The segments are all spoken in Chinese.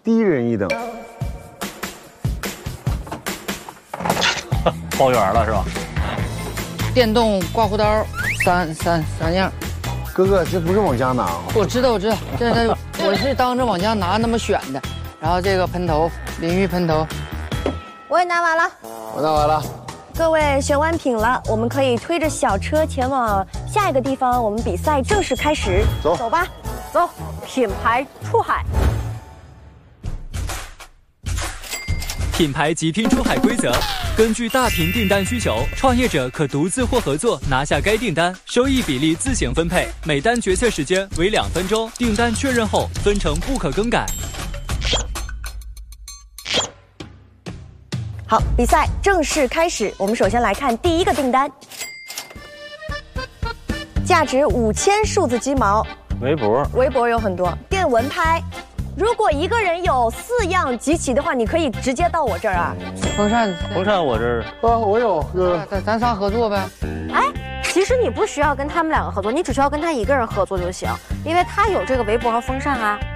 低人一等。 包圆了是吧？ 电动刮胡刀，三样。 哥哥，这不是往家拿。 我知道，这我是当着往家拿那么选的。然后这个喷头，淋浴喷头， 我也拿完了。 我拿完了。 各位选完品了，我们可以推着小车前往下一个地方，我们比赛正式开始。走吧，走，品牌出海。 品牌即拼出海规则：根据大屏订单需求，创业者可独自或合作拿下该订单，收益比例自行分配，每单决策时间为2分钟，订单确认后分成不可更改。 好，比赛正式开始。我们首先来看第一个订单，价值5000数字鸡毛。围脖有很多，电蚊拍。如果一个人有4样集齐的话，你可以直接到我这儿啊。 风扇我这儿啊，我有哥。 咱仨合作呗。 哎，其实你不需要跟他们2个合作，你只需要跟他1个人合作就行，因为他有这个围脖和风扇啊。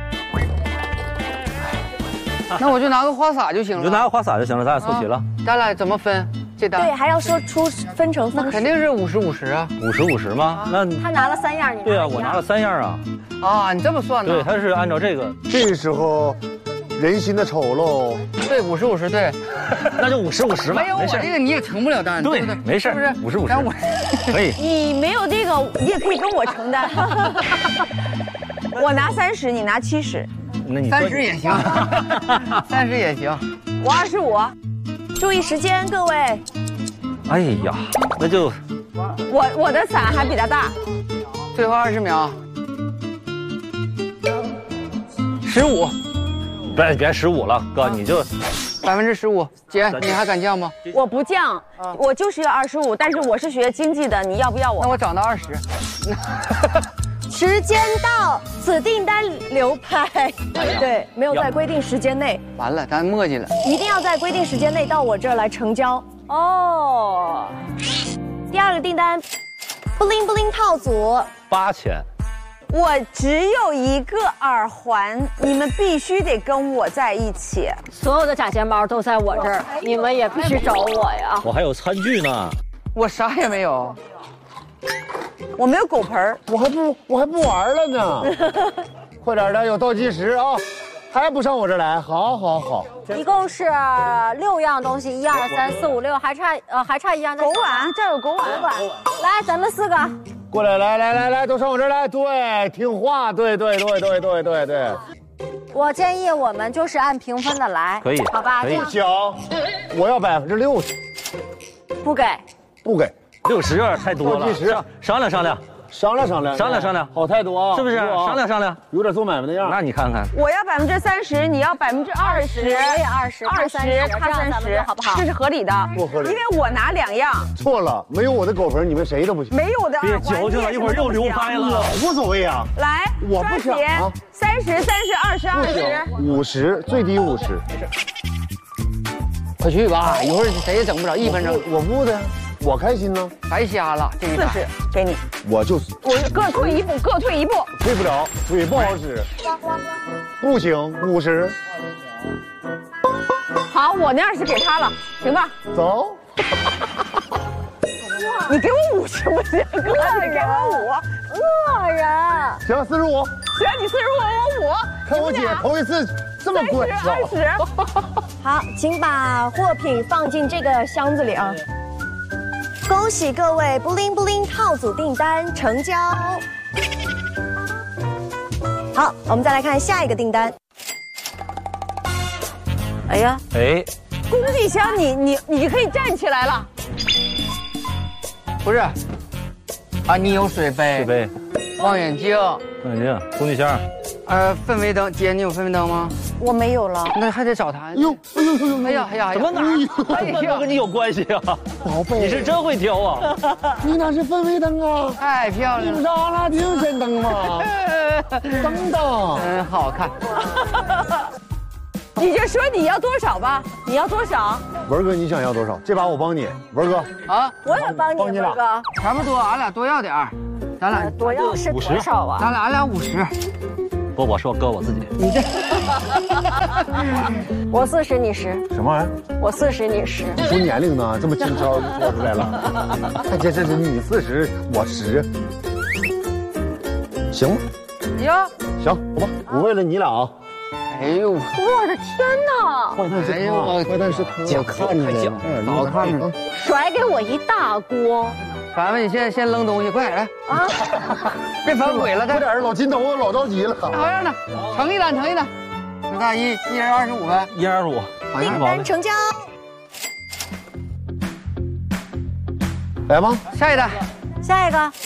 那我就拿个花洒就行了。 你就拿个花洒就行了，咱俩凑齐了。 咱俩怎么分这单？ 对，还要说出分成方式。 肯定是50-50啊。 50-50吗？那他拿了3样，你对啊，我拿了3样啊。 啊，你这么算的？ 对，他是按照这个。 这个时候，人心的丑陋。 对，50-50，对。 那就50-50吧。 没有我这个你也成不了单。 对，没事， 是不是 50-50。 但我可以。 你没有这个，你也可以跟我承担。我拿30，你拿70。 那你 30也行，30也行。 我25。注意时间，各位。 哎呀，那就我的伞还比他大。 最后20秒。15。 别15了，哥，你就 15%。姐，你还敢降吗？ 我不降，我就是要25，但是我是学经济的，你要不要我？ 那我涨到20。 时间到，此订单流拍。对，没有在规定时间内。 完了，咱磨叽了。 一定要在规定时间内到我这儿来成交。哦。第2个订单，布灵布灵套组 8000。 我只有1个耳环，你们必须得跟我在一起。 所有的假睫毛都在我这儿，你们也必须找我呀。 我还有餐具呢。 我啥也没有。 我没有狗盆儿， 我还不玩了呢。快点的，有倒计时啊！还不上我这儿来？好。 一共是6样东西，1、2、3、4、5、6，还差1样。 狗碗，这儿有狗碗。 来，咱们4个过来，来，都上我这儿来。对，听话，对。 我建议我们就是按评分的来， 可以， 好吧？ 可以。 行，我要60%。 不给。 60有点太多了。 倒计时， 商量。 商量，好态度啊， 是不是？商量， 有点做买卖的样。 那你看看， 我要30%，你要20%， 我也20%， 他30， 好不好？ 这是合理的， 不合理， 因为我拿2样。 错了，没有我的狗盆，你们谁都不行。 没有的， 别矫情了，一会儿又流拍了。 无所谓啊， 来， 我不想啊。 30、20、 50，最低50。 快去吧，一会儿谁也整不了1分钟。 我不的。 我开心呢， 白瞎了。这 40给你， 我各退一步， 退不了，腿不好使，不行50。 好，我那20给他了，行吧？ 走。 你给我50不行，哥，你给我5。 恶人。 行，45。 行，你45，我5。 看我姐头一次这么乖。 20。好，请把货品放进这个箱子里啊。 恭喜各位布灵布灵套组订单成交。好，我们再来看下一个订单。哎呀，工具箱，你可以站起来了。 不是，啊，你有水杯，望远镜， 工具箱， 氛围灯，姐，你有氛围灯吗？ 我没有了， 那还得找他。 哟， 哎呀， 怎么哪儿跟你有关系啊？ 宝贝， 你是真会挑啊！ 你那是氛围灯啊， 太漂亮了！ 你不是阿拉丁神灯吗？等等， 真好看。 你就说你要多少吧，你要多少？ 文哥，你想要多少？这把我帮你，文哥。 啊， 我也帮你，文哥。 差不多，俺俩多要点儿，咱俩多要是多少啊？ 俺俩50。 不，我说哥我自己。 你这我40，你10。 什么玩意儿？ 我40，你10。 你说年龄呢？这么轻巧就说出来了。看这是你40，我10，行吗？ 呀， 行，好吧，我为了你俩啊。 哎呦， 我的天哪！ 坏蛋是他，坏蛋是他，我看着呢， 早看着。 甩给我一大锅。 凡凡，你现在先扔东西，快点来啊！别反悔了， 快点，老金头子老着急了。 好样的，盛一单，盛一单。那大一人25呗 ，125。 订单成交。 来吗？ 下一单， 下一个。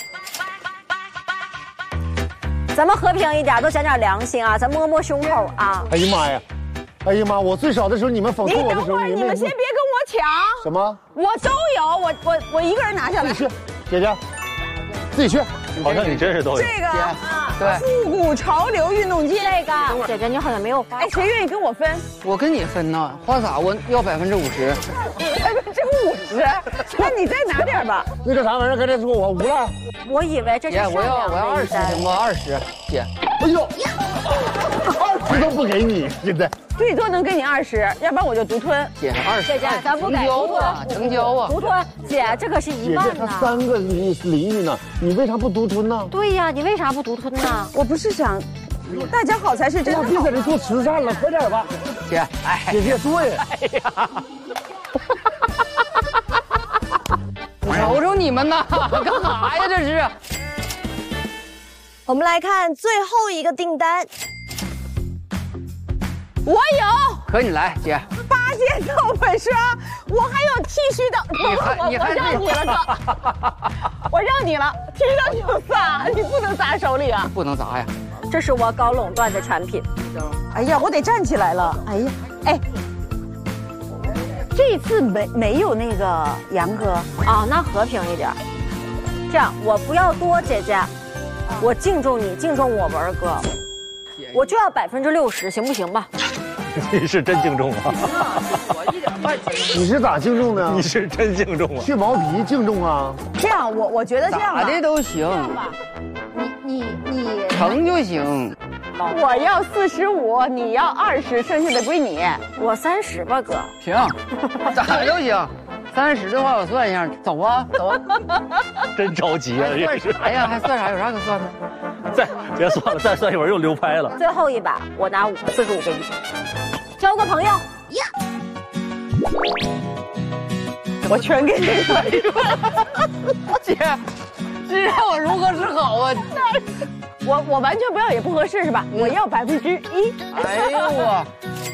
咱们和平一点，都讲点良心啊！咱摸摸胸口啊！ 哎呀妈呀！哎呀妈！我最少的时候你们讽刺我的时候， 你们先别跟我抢。 什么？ 我都有，我一个人拿下来。 自己去，姐姐，自己去。 好像你真是都有。 这个啊， 对， 复古潮流运动机。 这个，姐姐你好像没有发。 哎，谁愿意跟我分？ 我跟你分呢，花洒我要50%。 50%？那你再拿点吧。 那个啥玩意儿？刚才说我无赖。 我以为这是姐，我要20行吗？20，姐。 哎呦，20都不给你，现在。 最多能给你20，要不然我就独吞。 姐，20。 姐姐，咱不给成交啊！ 独吞，姐，这可是1万呢。 姐姐，他3个邻居呢，你为啥不独吞呢？ 对呀，你为啥不独吞呢？ 我不是想，大家好才是真的好。 别在这做慈善了，快点吧。 姐，哎， 姐姐对。 哎呀。 瞅瞅你们呐，干啥呀这是？ 我们来看最后一个订单。 我有， 可你来，姐。 8件皂粉刷，我还有剃须刀。 你还让你了，哥，我让你了，剃须刀你就撒，你不能砸手里啊。 不能砸呀， 这是我搞垄断的产品。 哎呀，我得站起来了。哎呀，哎。这次没有那个杨哥啊，那和平一点。这样我不要多，姐姐，我敬重你，敬重我文哥，我就要60%，行不行吧？ 你是真敬重啊！ 你是咋敬重的？ 你是真敬重啊！ 去毛皮敬重啊！ 这样我觉得这样吧， 咋的都行。 你成就行。 我要45，你要20，剩下的归你。 我30吧，哥。 行，咋都行。30的话我算一下，走啊走啊。 真着急啊！这是。 哎呀，还算啥？有啥可算的？ 再别算了，再算一会儿又流拍了。 最后一把，我拿45给你，交个朋友。 我全给你了。 姐，这让我如何是好啊？ 我完全不要也不合适是吧？我要1%。 哎呦我。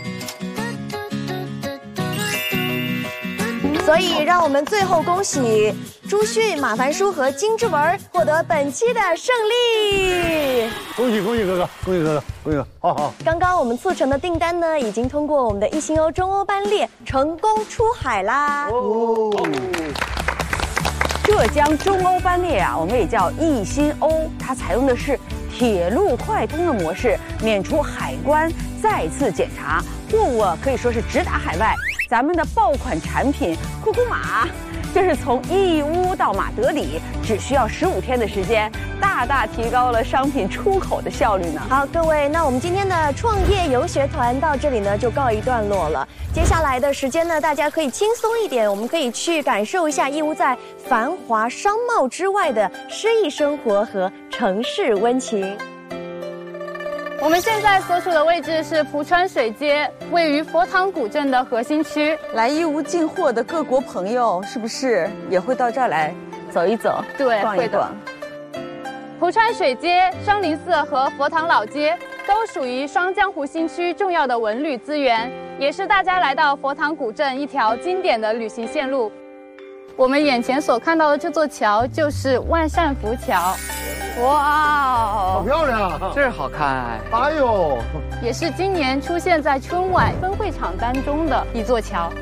所以让我们最后恭喜朱迅、马凡舒和金志文获得本期的胜利。 恭喜恭喜哥哥，恭喜哥哥，恭喜哥，好好。 刚刚我们促成的订单呢，已经通过我们的一星欧中欧班列成功出海啦。 哦。 浙江中欧班列啊，我们也叫一星欧，它采用的是铁路快通的模式，免除海关再次检查，货物可以说是直达海外。咱们的爆款产品库库马，这是从义乌到马德里只需要15天的时间，大大提高了商品出口的效率呢。 好，各位，那我们今天的创业游学团到这里呢就告一段落了。接下来的时间呢，大家可以轻松一点，我们可以去感受一下义乌在繁华商贸之外的诗意生活和城市温情。 我们现在所处的位置是蒲川水街，位于佛堂古镇的核心区。 来义乌进货的各国朋友，是不是也会到这儿来走一走？ 对， 逛一逛。 蒲川水街、双林寺和佛堂老街都属于双江湖新区重要的文旅资源，也是大家来到佛堂古镇一条经典的旅行线路。我们眼前所看到的这座桥就是万善福桥。 哇， 好漂亮， 这好看。 哎呦， 也是今年出现在春晚分会场当中的一座桥。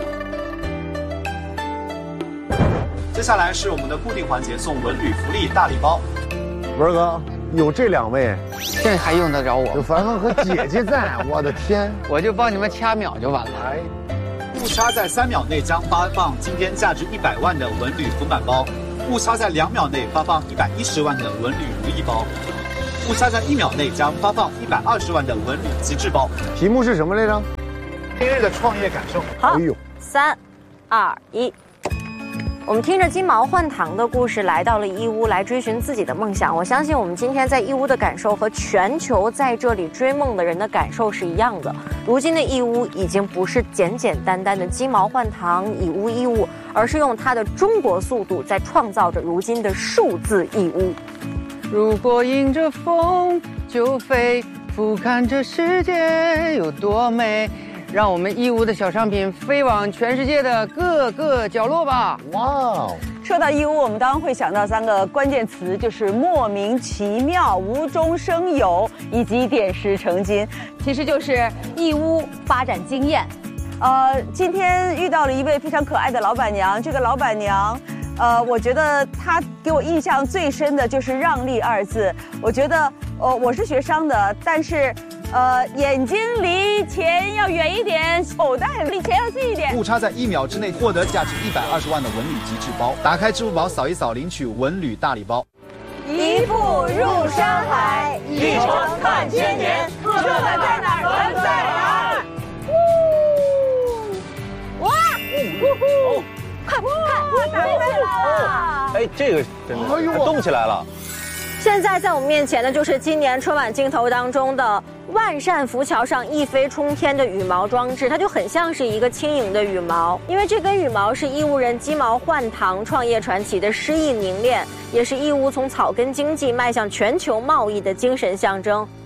接下来是我们的固定环节，送文旅福利大礼包。 文哥，有这2位， 这还用得着我？ 有凡凡和姐姐在，我的天， 我就帮你们掐秒就完了。 误差在3秒内将发放今天价值100万的文旅铜板包，误差在2秒内发放110万的文旅如意包。 误差在1秒内将发放120万的文旅极致包。 题目是什么来着？ 今日的创业感受。 好哎呦 ，3、2、1。我们听着金毛换糖的故事，来到了义乌来追寻自己的梦想。我相信我们今天在义乌的感受和全球在这里追梦的人的感受是一样的。如今的义乌已经不是简简单单的金毛换糖、以物易物，而是用它的中国速度在创造着如今的数字义乌。 如果迎着风就飞，俯瞰这世界有多美，让我们义乌的小商品飞往全世界的各个角落吧！ 哇哦！ 说到义乌，我们当然会想到3个关键词，就是莫名其妙、无中生有以及点石成金，其实就是义乌发展经验。今天遇到了一位非常可爱的老板娘，这个老板娘。我觉得她给我印象最深的就是让利2字。我觉得，我是学商的，但是，眼睛离钱要远一点，口袋离钱要近一点。 误差在1秒之内获得价值120万的文旅极致包。打开支付宝扫一扫，领取文旅大礼包。 一步入山海，一程看千年，客满在哪儿人在哪儿。 哇！看，打开了！ 哎，这个真的还动起来了。 现在在我们面前的就是今年春晚镜头当中的万善浮桥上一飞冲天的羽毛装置，它就很像是一个轻盈的羽毛，因为这根羽毛是义乌人鸡毛换糖创业传奇的诗意凝练，也是义乌从草根经济迈向全球贸易的精神象征。